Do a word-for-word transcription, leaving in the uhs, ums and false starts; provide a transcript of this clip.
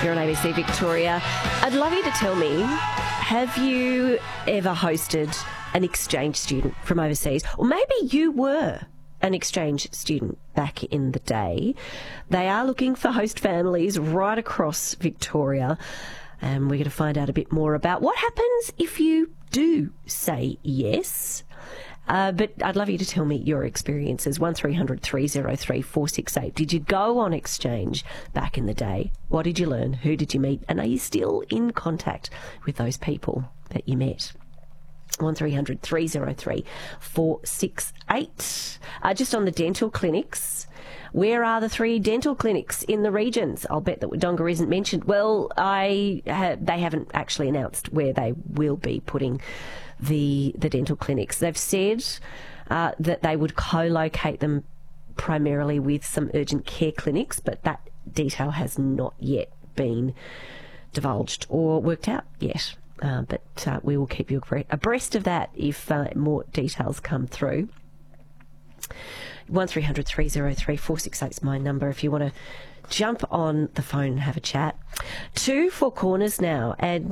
You're on A B C Victoria. I'd love you to tell me, have you ever hosted an exchange student from overseas? Or maybe you were an exchange student back in the day. They are looking for host families right across Victoria. And we're going to find out a bit more about what happens if you do say yes. Uh, but I'd love you to tell me your experiences. one three hundred three oh three four six eight. Did you go on exchange back in the day? What did you learn? Who did you meet? And are you still in contact with those people that you met? one three hundred three oh three four six eight. Uh, just on the dental clinics, where are the three dental clinics in the regions? I'll bet that Wodonga isn't mentioned. Well, I ha- they haven't actually announced where they will be putting the the dental clinics. They've said uh, that they would co-locate them primarily with some urgent care clinics, but that detail has not yet been divulged or worked out yet. Uh, but uh, we will keep you abreast of that if uh, more details come through. one three hundred three oh three four six eight is my number if you want to jump on the phone and have a chat. Two Four Corners now, and